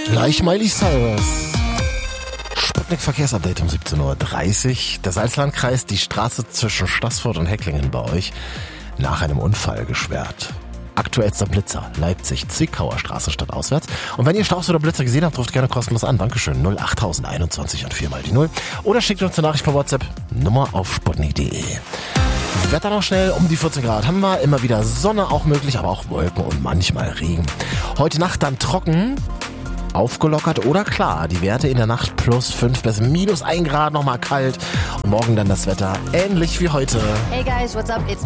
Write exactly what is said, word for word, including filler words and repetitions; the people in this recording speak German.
Gleich Miley Cyrus. Sputnik Verkehrsupdate um siebzehn Uhr dreißig. Der Salzlandkreis, die Straße zwischen Staßfurt und Hecklingen bei euch nach einem Unfall gesperrt. Aktuellster Blitzer, Leipzig, Zwickauer Straße stadtauswärts. Und wenn ihr Staus oder Blitzer gesehen habt, ruft gerne kostenlos an. Dankeschön. null acht einundzwanzig und vier mal die null. Oder schickt uns eine Nachricht per WhatsApp. Nummer auf sputnik punkt de. Wetter noch schnell, um die vierzehn Grad haben wir. Immer wieder Sonne auch möglich, aber auch Wolken und manchmal Regen. Heute Nacht dann trocken, aufgelockert oder klar. Die Werte in der Nacht plus fünf bis minus ein Grad, nochmal kalt. Und morgen dann das Wetter ähnlich wie heute. Hey guys, what's up? It's